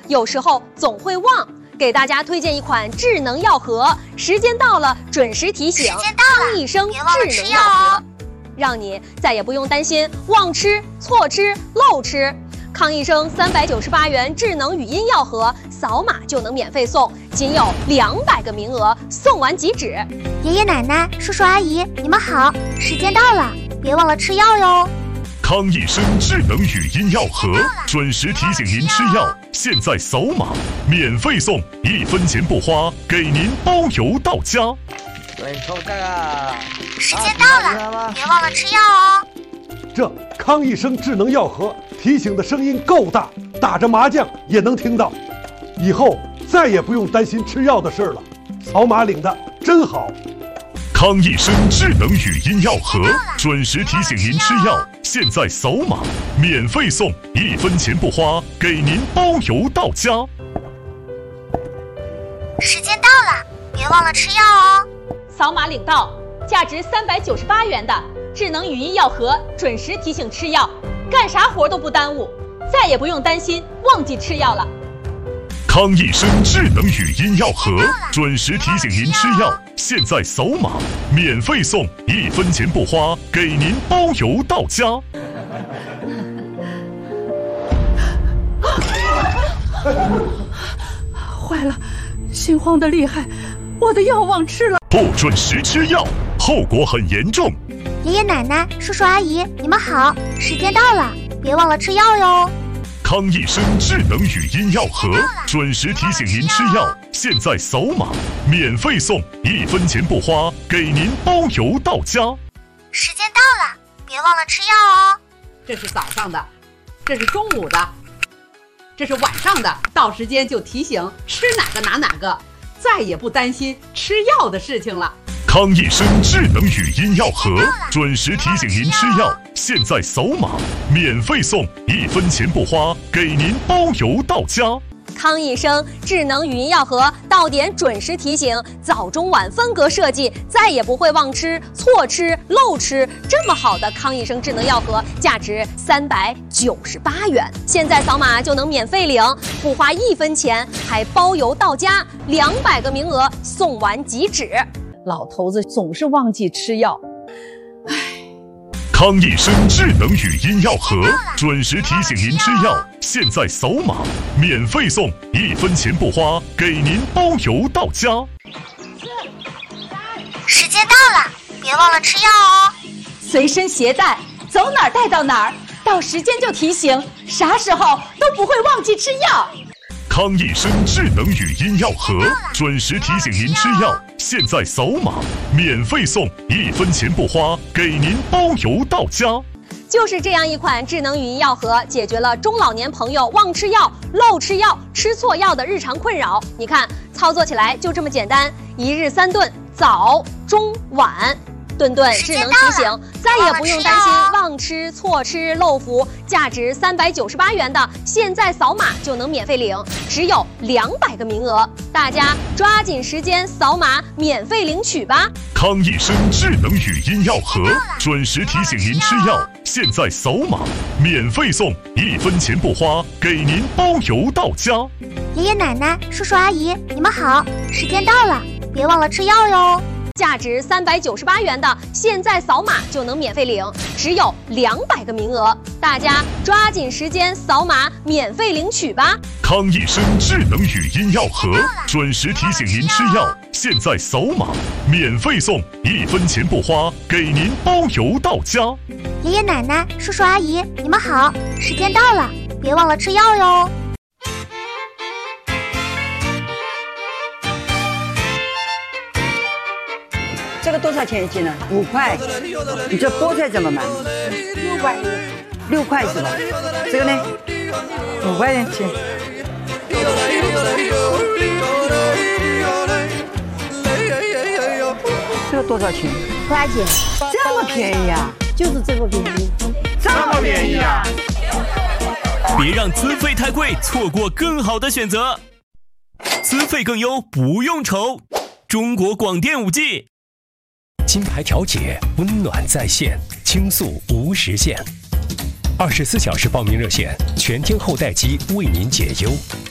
有时候总会忘。给大家推荐一款智能药盒，时间到了准时提醒，康益生智能药盒，让你再也不用担心忘吃、错吃、漏吃。康益生398元智能语音药盒，扫码就能免费送，仅有200个名额，送完即止。 爷爷奶奶、叔叔阿姨，你们好，时间到了，别忘了吃药哟。 康益生智能语音药盒，准时提醒您吃药，现在扫码免费送，1分钱不花，给您包邮到家。 时间到了，别忘了吃药哦。 这康益生智能药盒提醒的声音够大，打着麻将也能听到。以后再也不用担心吃药的事了，扫码领的真好。 康益生智能语音药盒，准时提醒您吃药，现在扫码免费送，1分钱不花，给您包邮到家。 时间到了，别忘了吃药哦。 扫码领到，价值398元的智能语音药盒，准时提醒吃药，干啥活都不耽误，再也不用担心忘记吃药了。 康益生智能语音药盒，准时提醒您吃药，现在扫码免费送，1分钱不花，给您包邮到家。 坏了，心慌得厉害，我的药忘吃了。 不准时吃药，后果很严重。 爷爷奶奶、叔叔阿姨，你们好，时间到了，别忘了吃药哟。 康益生智能语音药盒，准时提醒您吃药，现在扫码免费送，1分钱不花，给您包邮到家。 时间到了，别忘了吃药哦。 这是早上的，这是中午的，这是晚上的，到时间就提醒吃哪个拿哪个，再也不担心吃药的事情了。 康益生智能语音药盒，准时提醒您吃药，现在扫码免费送，1分钱不花，给您包邮到家。 康益生智能语音药盒到点准时提醒，早中晚分隔设计，再也不会忘吃、错吃、漏吃。这么好的康益生智能药盒，价值398元，现在扫码就能免费领，不花1分钱，还包邮到家，200个名额，送完即止。 老头子总是忘记吃药， 康益生智能语音药盒，准时提醒您吃药，现在扫码免费送，1分钱不花，给您包邮到家。 时间到了，别忘了吃药哦。 随身携带，走哪儿带到哪儿，到时间就提醒，啥时候都不会忘记吃药。 康益生智能语音药盒，准时提醒您吃药，现在扫码免费送，1分钱不花，给您包邮到家。 就是这样一款智能语音药盒，解决了中老年朋友忘吃药、漏吃药、吃错药的日常困扰。你看，操作起来就这么简单，1日3顿，早、中、晚。顿顿智能提醒，再也不用担心忘吃、错吃、漏服。价值398元的，现在扫码就能免费领，只有200个名额，大家抓紧时间扫码免费领取吧。 康益生智能语音药盒，准时提醒您吃药，现在扫码免费送，1分钱不花，给您包邮到家。 爷爷奶奶、叔叔阿姨，你们好，时间到了，别忘了吃药哟。 价值398元的，现在扫码就能免费领，只有200个名额，大家抓紧时间扫码免费领取吧。 康益生智能语音药盒，准时提醒您吃药，现在扫码免费送，1分钱不花，给您包邮到家。 爷爷奶奶、叔叔阿姨，你们好，时间到了，别忘了吃药哟。 这个多少钱一斤呢？5块。你这菠菜怎么买 ？6块。 6块是吧？这个呢？5块钱斤。这个多少钱 ？5块钱。 这么便宜啊？ 就是这么便宜。 这么便宜啊！ 别让资费太贵，错过更好的选择。资费更优，不用愁。中国广电5G。 金牌调解，温暖在线，倾诉无时限。24小时报名热线，全天候待机为您解忧。